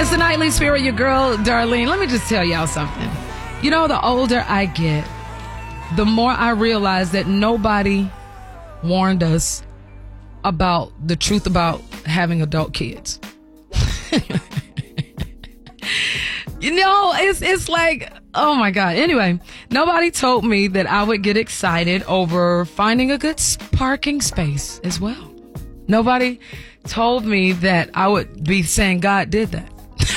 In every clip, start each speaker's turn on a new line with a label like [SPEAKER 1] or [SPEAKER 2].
[SPEAKER 1] It's the Nightly Spirit, your girl, Darlene. Let me just tell y'all something. You know, the older I get, the more I realize that nobody warned us about the truth about having adult kids. You know, it's like, oh my God. Anyway, nobody told me that I would get excited over finding a good parking space as well. Nobody told me that I would be saying God did that.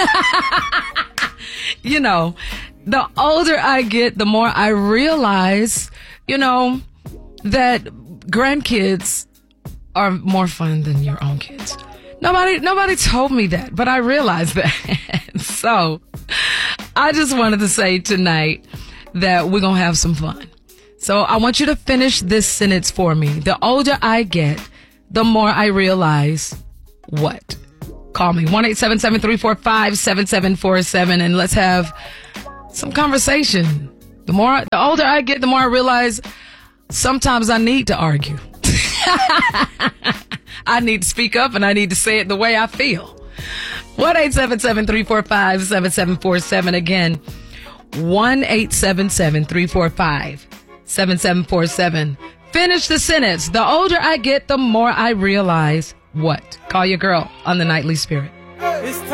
[SPEAKER 1] You know, the older I get, the more I realize, you know, that grandkids are more fun than your own kids. Nobody told me that, but I realized that. So I just wanted to say tonight that we're going to have some fun. So I want you to finish this sentence for me. The older I get, the more I realize what? Call me 1-877-345-7747 and let's have some conversation. The older I get, the more I realize sometimes I need to argue. I need to speak up and I need to say it the way I feel. 1-877-345-7747. Again, 1-877-345-7747. Finish the sentence. The older I get, the more I realize what? Call your girl on the Nightly Spirit.